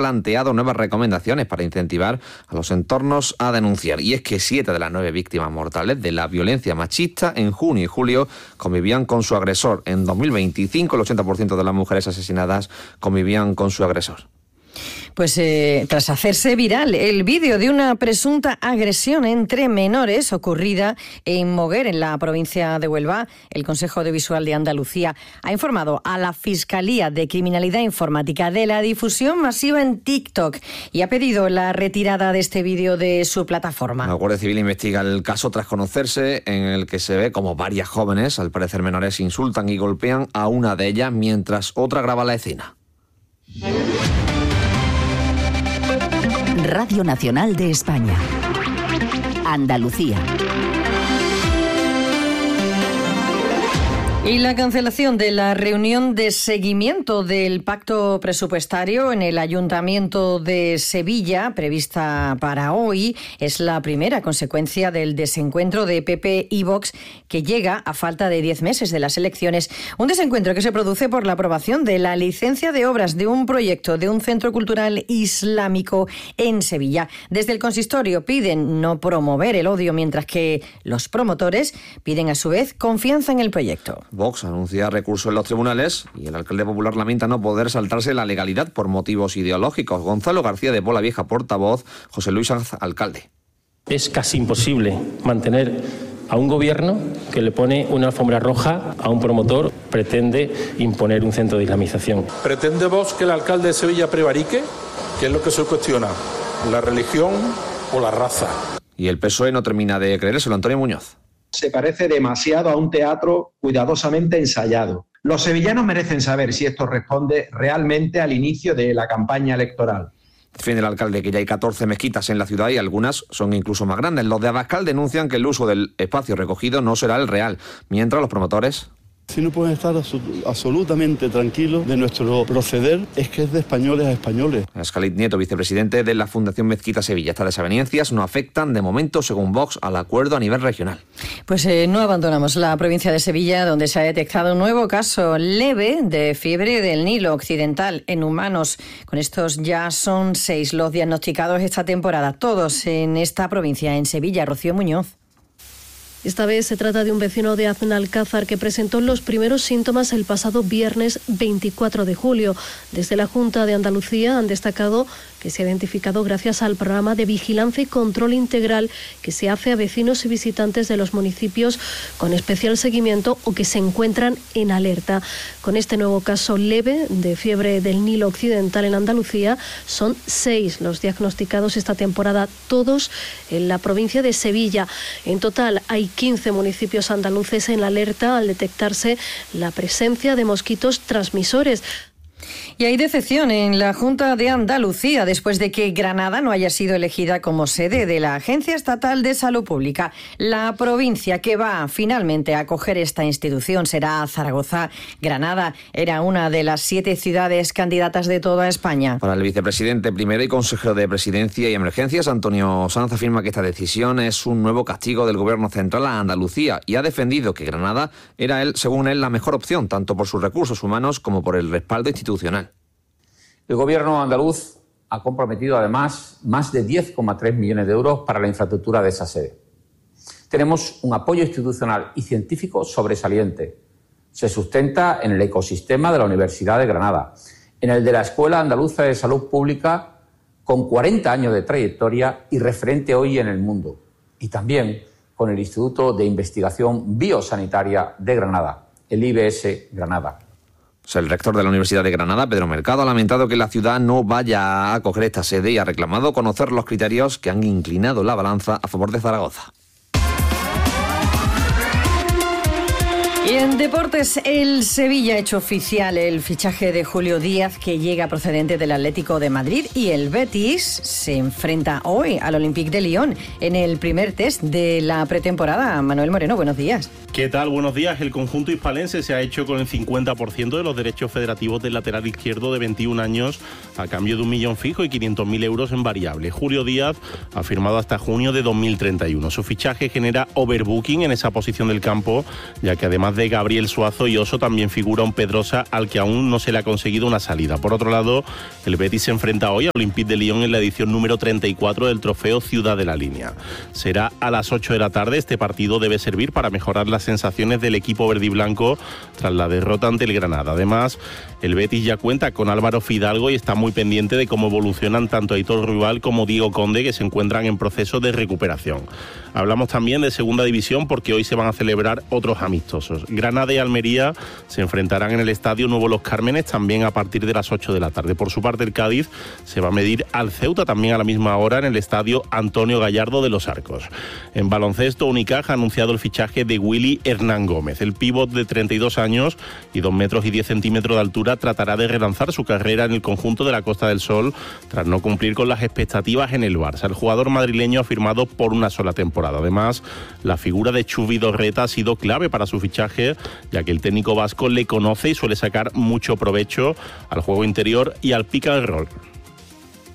planteado nuevas recomendaciones para incentivar a los entornos a denunciar. Y es que 7 de las 9 víctimas mortales de la violencia machista en junio y julio convivían con su agresor. En 2025 el 80% de las mujeres asesinadas convivían con su agresor. Pues tras hacerse viral el vídeo de una presunta agresión entre menores ocurrida en Moguer, en la provincia de Huelva, el Consejo Audiovisual de Andalucía ha informado a la Fiscalía de Criminalidad Informática de la difusión masiva en TikTok y ha pedido la retirada de este vídeo de su plataforma. La Guardia Civil investiga el caso tras conocerse, en el que se ve como varias jóvenes, al parecer menores, insultan y golpean a una de ellas mientras otra graba la escena. Radio Nacional de España. Andalucía. Y la cancelación de la reunión de seguimiento del pacto presupuestario en el Ayuntamiento de Sevilla, prevista para hoy, es la primera consecuencia del desencuentro de PP y Vox, que llega a falta de 10 meses de las elecciones. Un desencuentro que se produce por la aprobación de la licencia de obras de un proyecto de un centro cultural islámico en Sevilla. Desde el consistorio piden no promover el odio, mientras que los promotores piden a su vez confianza en el proyecto. Vox anuncia recurso en los tribunales y el alcalde popular lamenta no poder saltarse la legalidad por motivos ideológicos. Gonzalo García de Pola Vieja, portavoz; José Luis Sanz, alcalde. Es casi imposible mantener a un gobierno que le pone una alfombra roja a un promotor, pretende imponer un centro de islamización. ¿Pretende Vox que el alcalde de Sevilla prevarique? ¿Qué es lo que se cuestiona? ¿La religión o la raza? Y el PSOE no termina de creérselo. Antonio Muñoz. Se parece demasiado a un teatro cuidadosamente ensayado. Los sevillanos merecen saber si esto responde realmente al inicio de la campaña electoral. Defiende el alcalde que ya hay 14 mezquitas en la ciudad y algunas son incluso más grandes. Los de Abascal denuncian que el uso del espacio recogido no será el real, mientras los promotores... Si no pueden estar absolutamente tranquilos de nuestro proceder, es que es de españoles a españoles. Escalit Nieto, vicepresidente de la Fundación Mezquita Sevilla. Estas desavenencias no afectan de momento, según Vox, al acuerdo a nivel regional. Pues no abandonamos la provincia de Sevilla, donde se ha detectado un nuevo caso leve de fiebre del Nilo Occidental en humanos. Con estos ya son 6 los diagnosticados esta temporada, todos en esta provincia, en Sevilla. Rocío Muñoz. Esta vez se trata de un vecino de Aznalcázar que presentó los primeros síntomas el pasado viernes 24 de julio. Desde la Junta de Andalucía han destacado que se ha identificado gracias al programa de vigilancia y control integral que se hace a vecinos y visitantes de los municipios con especial seguimiento o que se encuentran en alerta. Con este nuevo caso leve de fiebre del Nilo Occidental en Andalucía, son 6 los diagnosticados esta temporada, todos en la provincia de Sevilla. En total hay 15 municipios andaluces en la alerta al detectarse la presencia de mosquitos transmisores. Y hay decepción en la Junta de Andalucía después de que Granada no haya sido elegida como sede de la Agencia Estatal de Salud Pública. La provincia que va finalmente a acoger esta institución será Zaragoza. Granada era una de las 7 ciudades candidatas de toda España. Para el vicepresidente primero y consejero de Presidencia y Emergencias, Antonio Sanz, afirma que esta decisión es un nuevo castigo del Gobierno central a Andalucía y ha defendido que Granada era, según él, la mejor opción, tanto por sus recursos humanos como por el respaldo institucional. El Gobierno andaluz ha comprometido además más de 10,3 millones de euros para la infraestructura de esa sede. Tenemos un apoyo institucional y científico sobresaliente. Se sustenta en el ecosistema de la Universidad de Granada, en el de la Escuela Andaluza de Salud Pública, con 40 años de trayectoria y referente hoy en el mundo, y también con el Instituto de Investigación Biosanitaria de Granada, el IBS Granada. El rector de la Universidad de Granada, Pedro Mercado, ha lamentado que la ciudad no vaya a acoger esta sede y ha reclamado conocer los criterios que han inclinado la balanza a favor de Zaragoza. Y en deportes, el Sevilla ha hecho oficial el fichaje de Julio Díaz, que llega procedente del Atlético de Madrid, y el Betis se enfrenta hoy al Olympique de Lyon en el primer test de la pretemporada. Manuel Moreno, buenos días. ¿Qué tal? Buenos días. El conjunto hispalense se ha hecho con el 50% de los derechos federativos del lateral izquierdo de 21 años a cambio de 1 millón fijo y 500.000 euros en variable. Julio Díaz ha firmado hasta junio de 2031. Su fichaje genera overbooking en esa posición del campo, ya que además Además de Gabriel Suazo y Oso, también figura un Pedrosa al que aún no se le ha conseguido una salida. Por otro lado, el Betis se enfrenta hoy al Olympique de Lyon en la edición número 34 del trofeo Ciudad de la Línea. Será a las 8 de la tarde. Este partido debe servir para mejorar las sensaciones del equipo verde y blanco tras la derrota ante el Granada. Además, el Betis ya cuenta con Álvaro Fidalgo y está muy pendiente de cómo evolucionan tanto Aitor Ruibal como Diego Conde, que se encuentran en proceso de recuperación. Hablamos también de segunda división porque hoy se van a celebrar otros amistosos. Granada y Almería se enfrentarán en el Estadio Nuevo Los Cármenes también a partir de las 8 de la tarde. Por su parte, el Cádiz se va a medir al Ceuta también a la misma hora en el Estadio Antonio Gallardo de Los Arcos. En baloncesto, Unicaja ha anunciado el fichaje de Willy Hernán Gómez. El pívot de 32 años y 2 metros y 10 centímetros de altura tratará de relanzar su carrera en el conjunto de la Costa del Sol tras no cumplir con las expectativas en el Barça. El jugador madrileño ha firmado por una sola temporada. Además, la figura de Chubi Dorreta ha sido clave para su fichaje, ya que el técnico vasco le conoce y suele sacar mucho provecho al juego interior y al pick and roll.